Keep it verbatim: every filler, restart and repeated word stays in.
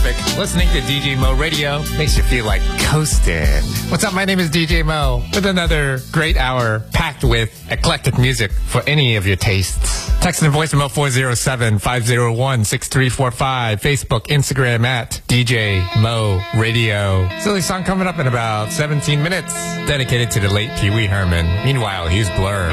traffic. Listening to D J Mo Radio makes you feel like coasting. What's up? My name is D J Mo with another great hour packed with eclectic music for any of your tastes. Text and voicemail four oh seven, five oh one, six three four five. Facebook, Instagram at D J Mo Radio. Silly song coming up in about seventeen minutes. Dedicated to the late Pee Wee Herman. Meanwhile, he's Blur.